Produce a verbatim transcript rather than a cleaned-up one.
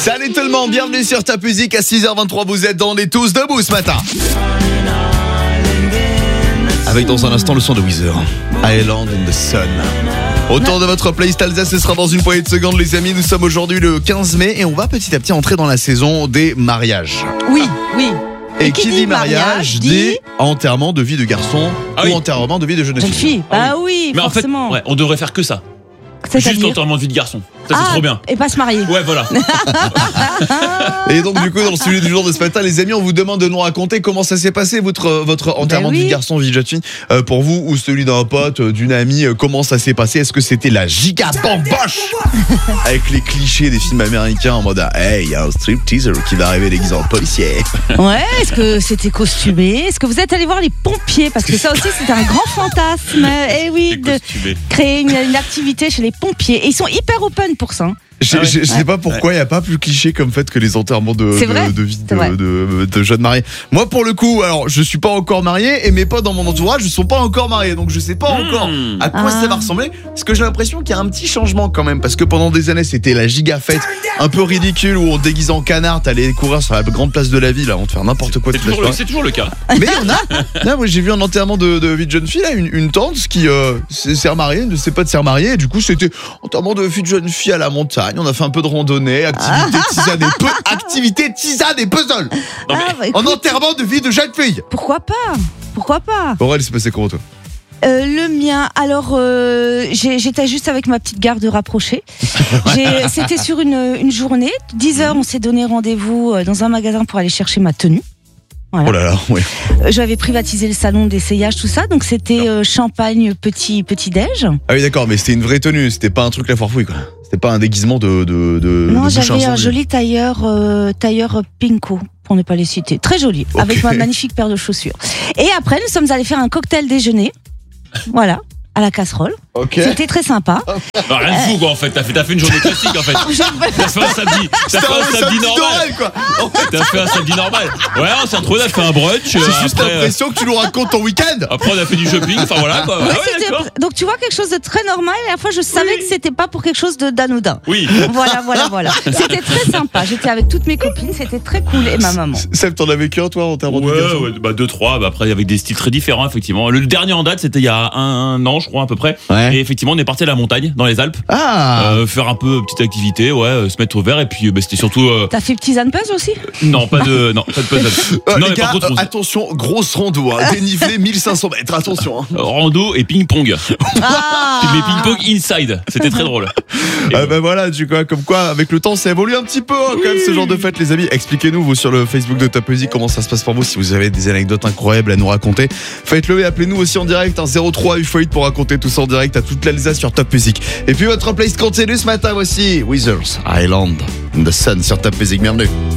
Salut tout le monde, bienvenue sur Top Music à six heures vingt-trois, vous êtes dans les tous debout ce matin. Avec dans un instant le son de Weezer, Island in the Sun. Autour de votre playlist Alsace, ce sera dans une poignée de secondes les amis. Nous sommes aujourd'hui le quinze mai et on va petit à petit entrer dans la saison des mariages. Oui, oui. Et, et qui, qui dit mariage, mariage dit enterrement de vie de garçon ah ou oui. enterrement de vie de jeune, jeune fille. fille. Ah oui, mais forcément. En fait, ouais, on devrait faire que ça. Juste l'enterrement de vie de garçon. Ça, ah, c'est trop bien. Et pas se marier. Ouais, voilà. Et donc, du coup, dans le sujet du jour de ce matin, les amis, on vous demande de nous raconter comment ça s'est passé, votre, votre enterrement ben oui. de vie de garçon, vie de jeune fille, euh, pour vous, ou celui d'un pote, d'une amie, euh, comment ça s'est passé? Est-ce que c'était la giga bamboche avec les clichés des films américains en mode hey, il y a un strip teaser qui va arriver déguisé en policier? Ouais, est-ce que c'était costumé? Est-ce que vous êtes allé voir les pompiers? Parce que ça aussi, c'était un grand fantasme. Eh oui, de créer une, une activité chez les pompiers. Et ils sont hyper open pour ça. Je, ah ouais. je, je sais pas pourquoi il ouais. n'y a pas plus cliché comme fait que les enterrements de, de, de vie de, de, de, de jeunes mariés. Moi pour le coup, alors je suis pas encore marié et mes potes dans mon entourage ne sont pas encore mariés, donc je sais pas mmh. encore à quoi ah. ça va ressembler. Parce que j'ai l'impression qu'il y a un petit changement quand même, parce que pendant des années c'était la giga fête un peu ridicule où on déguisait en canard, t'allais courir sur la grande place de la ville avant de faire n'importe quoi. C'est toujours, le, c'est toujours le cas. Mais il y en a. Là, moi j'ai vu un enterrement de, de vie de jeune fille là, une, une tante qui euh, s'est remariée, ne sait pas de s'est remariée, et du coup c'était enterrement de vie de jeune fille à la montagne. On a fait un peu de randonnée, activité tisane et peu, activité tisane et puzzle. Ah, bah, écoute, en enterrement de vie de jeune fille. Pourquoi pas? Pourquoi pas? Aurèle, c'est passé comment toi? Euh, le mien, alors euh, j'ai, j'étais juste avec ma petite garde rapprochée. J'ai, c'était sur une, une journée, dix heures, on s'est donné rendez-vous dans un magasin pour aller chercher ma tenue. Voilà. Oh là là, oui. J'avais privatisé le salon d'essayage, tout ça, donc c'était euh, champagne petit petit déj. Ah oui d'accord, mais c'était une vraie tenue, c'était pas un truc la foire fouille quoi. C'était pas un déguisement de de de. Non, de j'avais un joli tailleur euh, tailleur Pinko, pour ne pas les citer, très joli, okay. Avec ma magnifique paire de chaussures. Et après, nous sommes allés faire un cocktail déjeuner, voilà, à la casserole. Okay. C'était très sympa. Bah, rien de fou quoi en fait, t'as fait, t'as fait une journée classique en fait. T'as fait un samedi, t'as fait un, un samedi normal quoi. En fait, t'as fait un samedi normal. Ouais, on s'est retrouvés, on a fait un brunch. J'ai euh, juste après, l'impression que tu nous racontes ton week-end. Après on a fait du shopping, enfin voilà quoi. Ouais, ah ouais, donc tu vois quelque chose de très normal et à la fois je savais oui. que c'était pas pour quelque chose de d'anodin. Oui. Voilà, voilà, voilà. C'était très sympa. J'étais avec toutes mes copines, c'était très cool et ma maman. Seb, t'en as vécu un toi en termes de ouais, ouais, bah deux trois, bah après avec des styles très différents effectivement. Le dernier en date c'était il y a un, un an je crois à peu près. Ouais. Et effectivement on est parti à la montagne dans les Alpes. Ah. Euh, faire un peu petite activité, ouais, euh, se mettre au vert et puis bah, c'était surtout. Euh... T'as fait petit puzzle aussi? Non, pas de, non, pas de puzzle. Euh, non, les mais gars, par contre, euh, attention, grosse rando, hein, dénivelé mille cinq cents mètres, attention. Hein. Rando et ping-pong. Ah. Mais ping-pong inside, c'était très drôle. Et ah ben voilà, du coup, comme quoi, avec le temps, ça évolue un petit peu, hein, oui. quand même, ce genre de fête, les amis. Expliquez-nous, vous, sur le Facebook de Top Music, comment ça se passe pour vous, si vous avez des anecdotes incroyables à nous raconter. Faites-le et appelez-nous aussi en direct, hein, zéro trois huit huit pour raconter tout ça en direct à toute l'Alsace sur Top Music. Et puis votre playlist continue ce matin, voici Weezer's Island in the Sun sur Top Music, bienvenue.